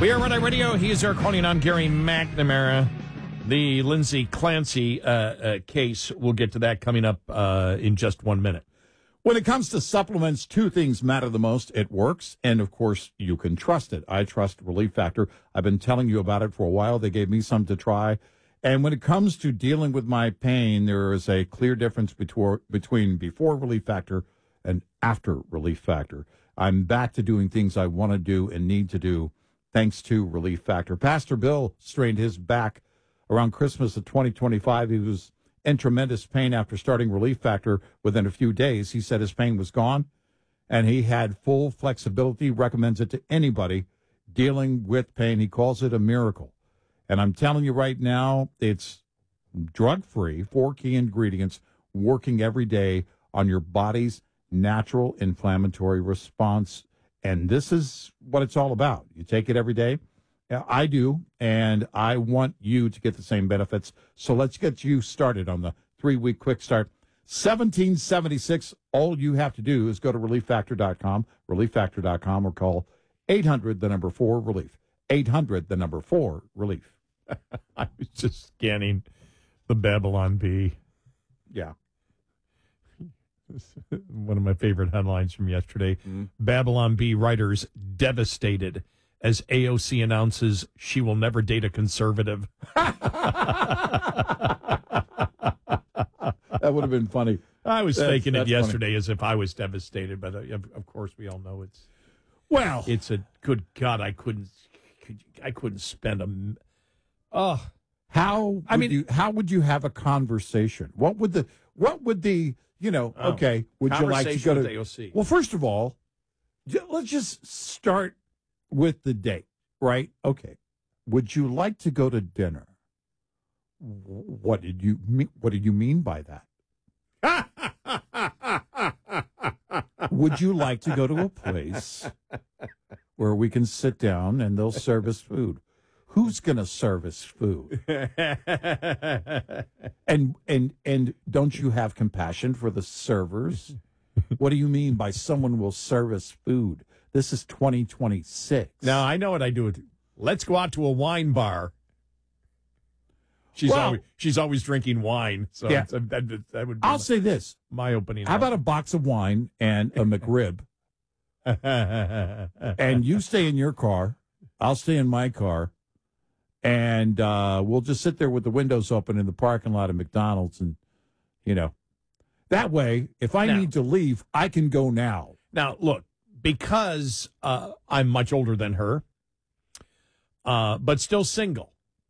We are Red Eye Radio. He is our calling on Gary McNamara. The Lindsay Clancy case, we'll get to that coming up in just 1 minute. When it comes to supplements, two things matter the most. It works, and, of course, you can trust it. I trust Relief Factor. I've been telling you about it for a while. They gave me some to try. And when it comes to dealing with my pain, there is a clear difference between before Relief Factor and after Relief Factor. I'm back to doing things I want to do and need to do thanks to Relief Factor. Pastor Bill strained his back around Christmas of 2025. He was in tremendous pain after starting Relief Factor. Within a few days, he said his pain was gone, and he had full flexibility, recommends it to anybody dealing with pain. He calls it a miracle. And I'm telling you right now, it's drug-free, 4 key ingredients working every day on your body's natural inflammatory response. And this is what it's all about. You take it every day. I do, and I want you to get the same benefits. So let's get you started on the 3-week quick start. $17.76. All you have to do is go to relieffactor.com, relieffactor.com, or call 800-4-RELIEF. 800-4-RELIEF. I was just scanning the Babylon Bee. Yeah. One of my favorite headlines from yesterday. Babylon Bee writers devastated as AOC announces she will never date a conservative. That would have been funny. I was faking it yesterday funny. As if I was devastated, but of course we all know it's a good God. I couldn't spend how would you have a conversation? What would the would you like to go to AOC? Well, first of all, let's just start with the date, right? Okay. Would you like to go to dinner? What did you mean by that? Would you like to go to a place where we can sit down and they'll serve us food? Who's going to serve us food? And don't you have compassion for the servers? What do you mean by someone will serve us food? This is 2026. Now, I know what I do. Let's go out to a wine bar. She's always drinking wine. So yeah. that would be I'll say this. My opening. How about a box of wine and a McRib? And you stay in your car. I'll stay in my car. And we'll just sit there with the windows open in the parking lot of McDonald's. And, that way, if I need to leave, I can go now. Now, look, because I'm much older than her, but still single,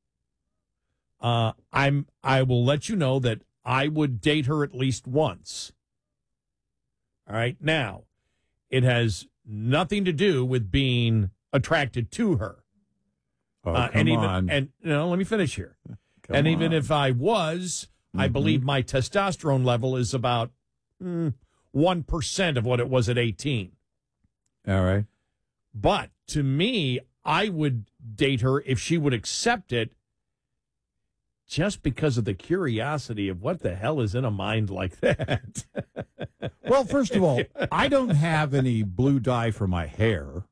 I will let you know that I would date her at least once. All right. Now, it has nothing to do with being attracted to her. Let me finish here. Even if I was, I believe my testosterone level is about 1% of what it was at 18. All right. But to me, I would date her if she would accept it, just because of the curiosity of what the hell is in a mind like that. Well, first of all, I don't have any blue dye for my hair.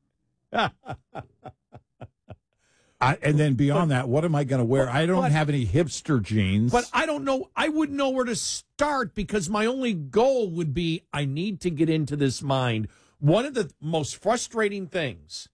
And then beyond that, what am I going to wear? I don't have any hipster jeans. But I don't know. I wouldn't know where to start because my only goal would be I need to get into this mind. One of the most frustrating things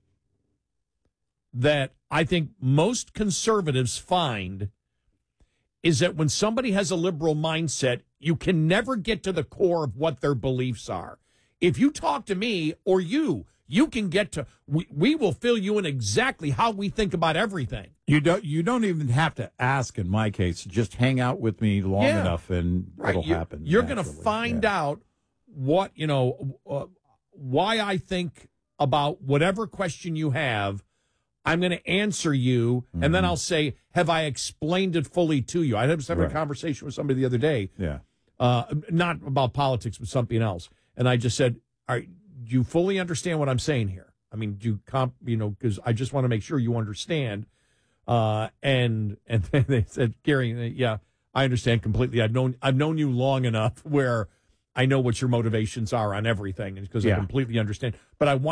that I think most conservatives find is that when somebody has a liberal mindset, you can never get to the core of what their beliefs are. If you talk to me or you can get to, we will fill you in exactly how we think about everything. You don't even have to ask in my case. Just hang out with me long enough and it'll happen. You're going to find out what, why I think about whatever question you have. I'm going to answer you, and then I'll say, have I explained it fully to you? I was having a conversation with somebody the other day, not about politics, but something else. And I just said, all right, do you fully understand what I'm saying here? I mean, do you, because I just want to make sure you understand. And then they said, Gary, yeah, I understand completely. I've known you long enough where I know what your motivations are on everything, because I completely understand. But I want